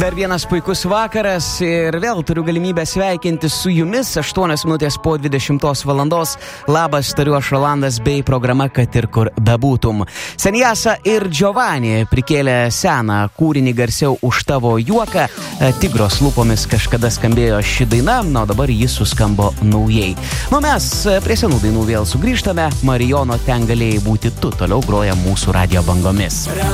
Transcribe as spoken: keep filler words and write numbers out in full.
Dar vienas puikus vakaras ir vėl turiu galimybę sveikinti su jumis aštuonios minutės po dvidešimtos valandos. Labas, tariu aš Rolandas bei programa Kad ir kur bebūtum. Senjasa ir Giovanni prikėlė seną kūrinį garsiau už tavo juoką. Tigros lūpomis kažkada skambėjo ši daina, na, o dabar jis suskambo naujai. Nu, mes prie senų dainų vėl sugrįžtame. Marijono Ten galėjai būti tu toliau groja mūsų radijo bangomis.